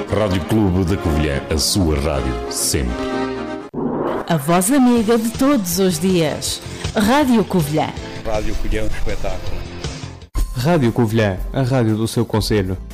Rádio Clube da Covilhã, a sua rádio, sempre. A voz amiga de todos os dias. Rádio Covilhã. Rádio Covilhã é um espetáculo. Rádio Covilhã, a rádio do seu concelho.